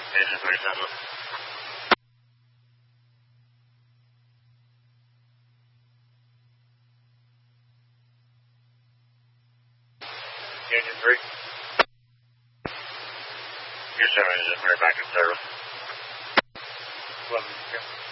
Engine 37. Engine 3. Your 7 is right back in service. 11.